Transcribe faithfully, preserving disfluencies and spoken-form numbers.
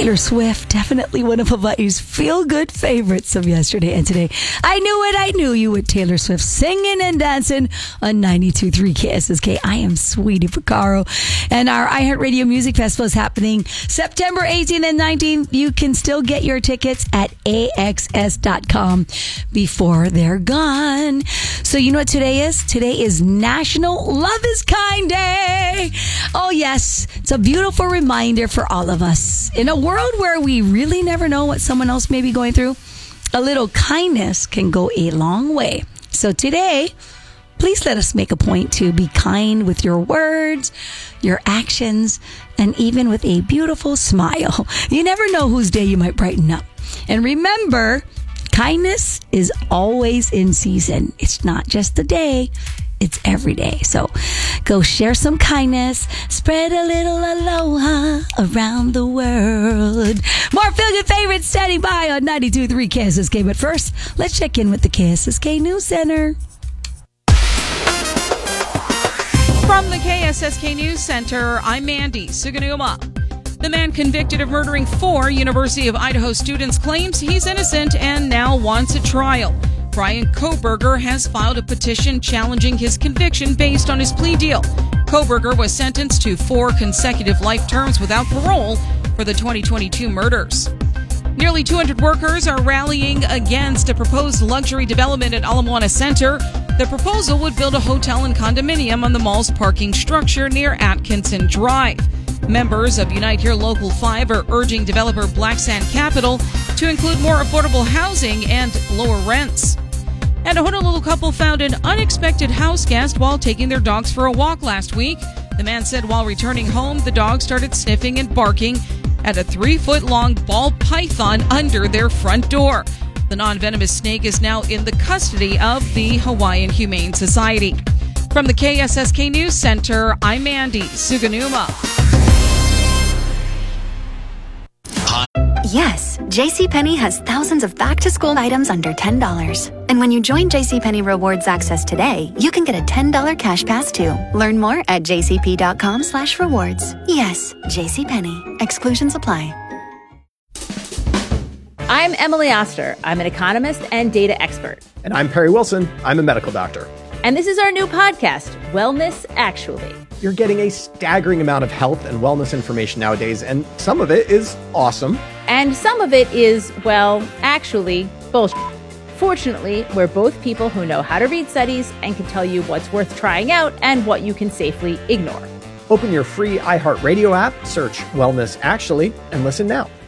Taylor Swift, definitely one of Hawaii's feel-good favorites of yesterday and today. I knew it, I knew you with Taylor Swift singing and dancing on ninety-two point three K S S K. I am Sweetie Picaro, and our iHeartRadio Music Festival is happening September eighteenth and nineteenth. You can still get your tickets at A X S dot com before they're gone. So you know what today is? Today is National Love is Kind Day. Oh yes, it's a beautiful reminder for all of us. In a world where we really never know what someone else may be going through, a little kindness can go a long way. So today, please let us make a point to be kind with your words, your actions, and even with a beautiful smile. You never know whose day you might brighten up. And remember, kindness is always in season. It's not just a day. It's every day. So go share some kindness. Spread a little aloha around the world. More feel-good favorites standing by on ninety-two point three K S S K. But first, let's check in with the K S S K News Center. From the K S S K News Center, I'm Mandy Suganuma. The man convicted of murdering four University of Idaho students claims he's innocent and now wants a trial. Brian Kohberger has filed a petition challenging his conviction based on his plea deal. Kohberger was sentenced to four consecutive life terms without parole for the twenty twenty-two murders. Nearly two hundred workers are rallying against a proposed luxury development at Ala Moana Center. The proposal would build a hotel and condominium on the mall's parking structure near Atkinson Drive. Members of Unite Here Local five are urging developer Black Sand Capital to include more affordable housing and lower rents. And a Honolulu couple found an unexpected house guest while taking their dogs for a walk last week. The man said while returning home, the dog started sniffing and barking at a three-foot-long ball python under their front door. The non-venomous snake is now in the custody of the Hawaiian Humane Society. From the K S S K News Center, I'm Mandy Suganuma. Yes, JCPenney has thousands of back-to-school items under ten dollars. And when you join JCPenney Rewards Access today, you can get a ten dollars cash pass too. Learn more at jcp.com slash rewards. Yes, JCPenney. Exclusions apply. I'm Emily Oster. I'm an economist and data expert. And I'm Perry Wilson. I'm a medical doctor. And this is our new podcast, Wellness Actually. You're getting a staggering amount of health and wellness information nowadays, and some of it is awesome. And some of it is, well, actually, bullshit. Fortunately, we're both people who know how to read studies and can tell you what's worth trying out and what you can safely ignore. Open your free iHeartRadio app, search Wellness Actually, and listen now.